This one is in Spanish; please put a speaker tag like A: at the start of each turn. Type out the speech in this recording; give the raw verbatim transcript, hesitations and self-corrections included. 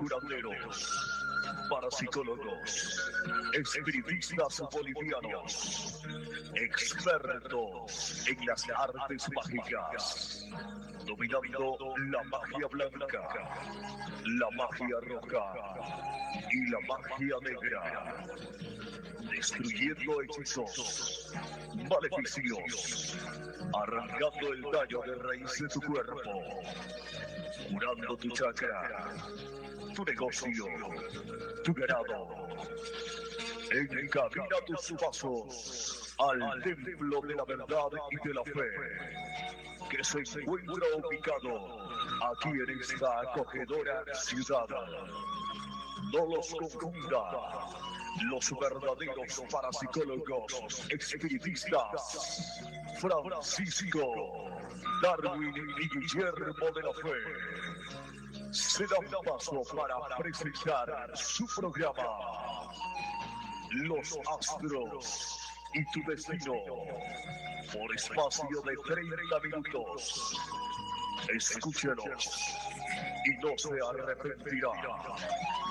A: curanderos, parapsicólogos, espiritistas bolivianos, expertos en las artes mágicas, dominando la magia blanca, la magia roja y la magia negra, destruyendo hechizos, maleficios, arrancando el tallo de raíz de tu cuerpo, curando tu chakra, tu negocio, tu ganado. Encamina tus pasos al templo de la verdad y de la fe, que se encuentra ubicado aquí en esta acogedora ciudad. No los confunda. Los verdaderos parapsicólogos espiritistas Francisco, Darwin y Guillermo de la Fe se dan paso para presentar su programa Los Astros y tu Destino, por espacio de treinta minutos. Escúchenos y no se arrepentirá.